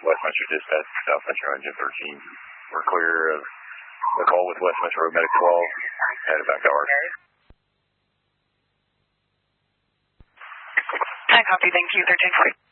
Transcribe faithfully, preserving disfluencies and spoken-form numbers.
Westminster Dispatch, South Metro Engine thirteen. We're clear of the call with Westminster Road Medic twelve at about dark. I copy, thank you, thirteen forty.